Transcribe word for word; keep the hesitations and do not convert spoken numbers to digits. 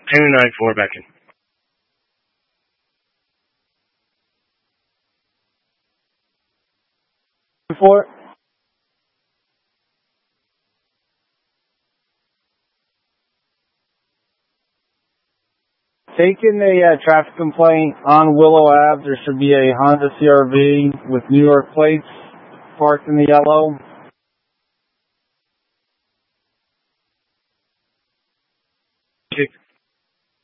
two nine four back in. Four. Taking a uh, traffic complaint on Willow Ave. There should be a Honda C R V with New York plates parked in the yellow.